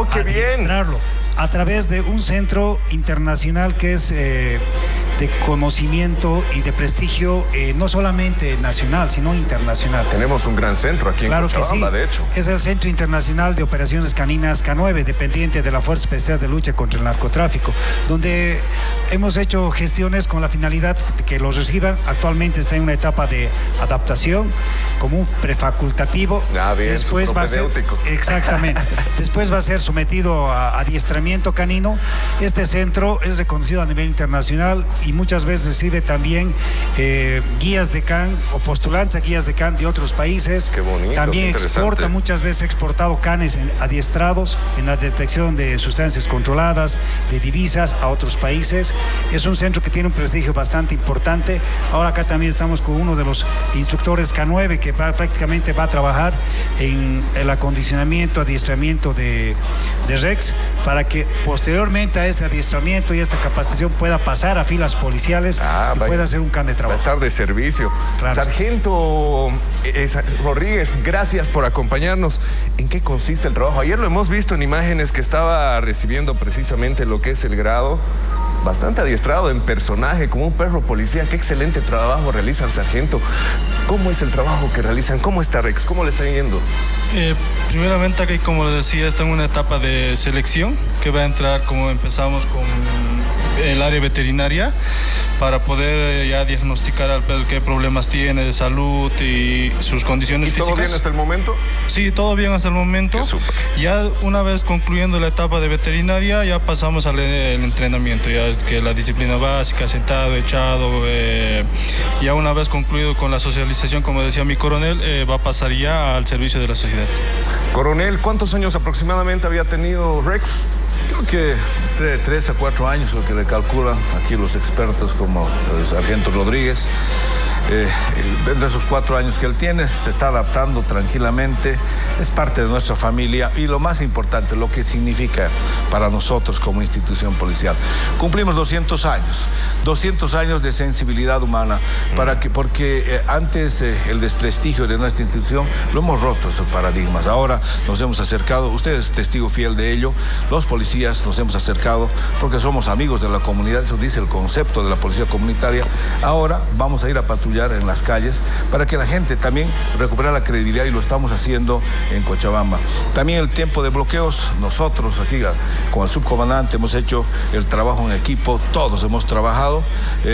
¡Oh, qué bien! Adiestrarlo a través de un centro internacional que es de conocimiento y de prestigio no solamente nacional, sino internacional. Tenemos un gran centro aquí en Cochabamba, de hecho. Es el Centro Internacional de Operaciones Caninas K9, dependiente de la Fuerza Especial de Lucha contra el Narcotráfico, donde hemos hecho gestiones con la finalidad de que los reciban. Actualmente está en una etapa de adaptación como un prefacultativo. Bien, después va a ser, exactamente. Después va a ser sometido a adiestramiento canino. Este centro es reconocido a nivel internacional y muchas veces recibe también guías de can o postulantes a guías de can de otros países. Qué bonito, también exporta, muchas veces ha exportado canes adiestrados en la detección de sustancias controladas, de divisas a otros países. Es un centro que tiene un prestigio bastante importante. Ahora acá también estamos con uno de los instructores K9 que prácticamente va a trabajar en el acondicionamiento, adiestramiento de REX, para que posteriormente a este adiestramiento y esta capacitación pueda pasar a filas policiales y pueda hacer un can de trabajo. Va a estar de servicio. Claro. Sargento Rodríguez, gracias por acompañarnos. ¿En qué consiste el trabajo? Ayer lo hemos visto en imágenes que estaba recibiendo precisamente lo que es el grado. Bastante adiestrado en personaje, como un perro policía. Qué excelente trabajo realizan, sargento. ¿Cómo es el trabajo que realizan? ¿Cómo está Rex? ¿Cómo le está yendo? Primeramente aquí, como le decía, está en una etapa de selección que va a entrar, como empezamos con el área veterinaria, para poder ya diagnosticar al perro qué problemas tiene de salud y sus condiciones físicas. ¿Todo bien hasta el momento? Sí, todo bien hasta el momento. Qué súper. Ya una vez concluyendo la etapa de veterinaria, ya pasamos al entrenamiento, ya es que la disciplina básica, sentado, echado, ya una vez concluido con la socialización, como decía mi coronel, va a pasar ya al servicio de la sociedad. Coronel, ¿cuántos años aproximadamente había tenido Rex? Creo que de 3 a 4 años, lo que le calculan aquí los expertos como el sargento Rodríguez. De esos 4 años que él tiene, se está adaptando tranquilamente, es parte de nuestra familia y lo más importante, lo que significa para nosotros como institución policial. Cumplimos 200 años de sensibilidad humana, porque antes el desprestigio de nuestra institución lo hemos roto esos paradigmas. Ahora nos hemos acercado, usted es testigo fiel de ello, los policías nos hemos acercado porque somos amigos de la comunidad, eso dice el concepto de la policía comunitaria. Ahora vamos a ir a patrullar en las calles para que la gente también recupere la credibilidad y lo estamos haciendo en Cochabamba. También el tiempo de bloqueos, nosotros aquí con el subcomandante hemos hecho el trabajo en equipo, todos hemos trabajado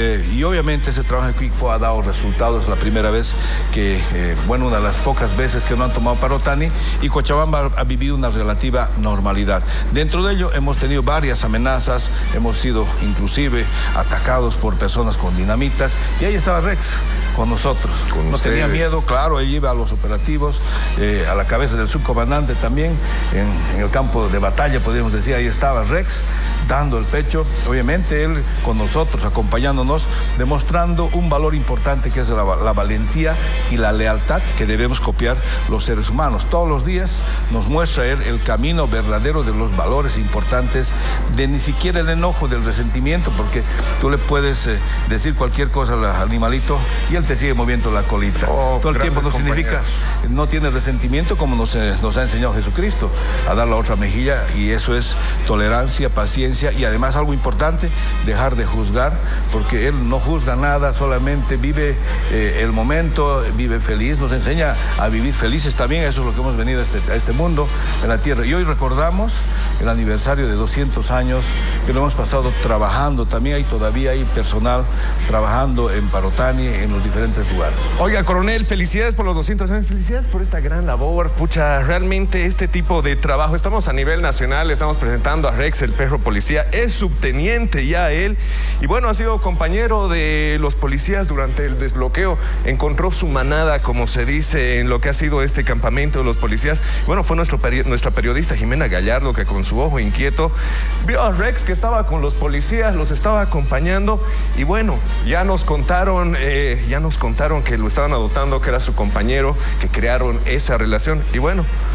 y obviamente ese trabajo en equipo ha dado resultados. La primera vez que, una de las pocas veces que no han tomado Parotani y Cochabamba ha vivido una relativa normalidad. Dentro de ello hemos tenido varias amenazas, hemos sido inclusive atacados por personas con dinamitas y ahí estaba Rex con nosotros. No tenía miedo, claro, él iba a los operativos, a la cabeza del subcomandante también, en el campo de batalla, podríamos decir, ahí estaba Rex, dando el pecho, obviamente él con nosotros, acompañándonos, demostrando un valor importante que es la valentía y la lealtad que debemos copiar los seres humanos. Todos los días nos muestra él el camino verdadero de los valores importantes, de ni siquiera el enojo, del resentimiento, porque tú le puedes decir cualquier cosa al animalito y él te sigue moviendo la colita. Todo el tiempo no significa, no tiene resentimiento como nos ha enseñado Jesucristo, a dar la otra mejilla, y eso es tolerancia, paciencia y además algo importante, dejar de juzgar, porque él no juzga nada, solamente vive el momento, vive feliz, nos enseña a vivir felices también. Eso es lo que hemos venido a este mundo, en la tierra. Y hoy recordamos el aniversario de 200 años que lo hemos pasado trabajando. También todavía hay personal trabajando en Parotani, en los diferentes lugares. Oiga, coronel, felicidades por los 200 años, felicidades por esta gran labor. Pucha, realmente este tipo de trabajo, estamos a nivel nacional, estamos presentando a Rex, el perro policía, es subteniente ya él, y bueno, ha sido compañero de los policías durante el desbloqueo, encontró su manada, como se dice, en lo que ha sido este campamento de los policías. Bueno, fue nuestra periodista Jimena Gallardo que con su ojo inquieto vio a Rex que estaba con los policías, los estaba acompañando, y bueno, ya nos contaron que lo estaban adoptando, que era su compañero, que crearon esa relación, y bueno,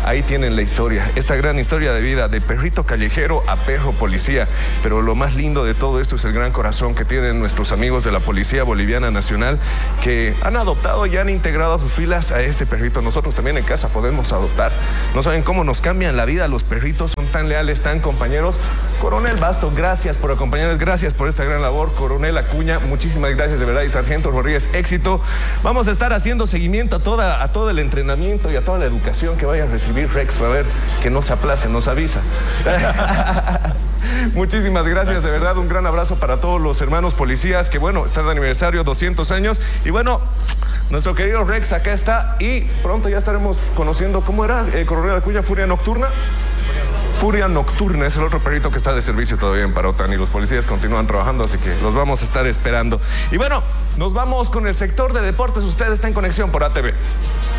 ahí tienen la historia, esta gran historia de vida de perrito callejero a perro policía. Pero lo más lindo de todo esto es el gran corazón que tienen nuestros amigos de la Policía Boliviana Nacional, que han adoptado y han integrado a sus filas a este perrito. Nosotros también en casa podemos adoptar. No saben cómo nos cambian la vida los perritos, son tan leales, tan compañeros. Coronel Basto, gracias por acompañarnos, gracias por esta gran labor. Coronel Acuña, muchísimas gracias de verdad. Y Sargento Rodríguez, éxito. Vamos a estar haciendo seguimiento a todo el entrenamiento y a toda la educación que vaya a recibir Rex. Va a ver que no se aplace, nos avisa. Muchísimas gracias, de verdad, un gran abrazo para todos los hermanos policías que, bueno, están de aniversario, 200 años. Y bueno, nuestro querido Rex acá está y pronto ya estaremos conociendo cómo era, Coronel Acuña, Furia Nocturna. Furia Nocturna es el otro perrito que está de servicio todavía en Parotán y los policías continúan trabajando, así que los vamos a estar esperando. Y bueno, nos vamos con el sector de deportes. Usted está en conexión por ATV.